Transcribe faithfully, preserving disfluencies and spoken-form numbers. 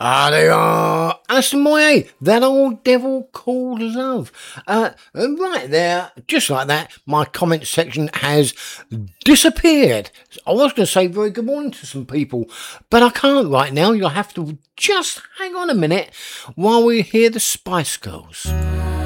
Ah, they are. Alison Moyet, That Old Devil Called Love. Uh, right there, just like that, my comment section has disappeared. I was going to say very good morning to some people, but I can't right now. You'll have to just hang on a minute while we hear the Spice Girls.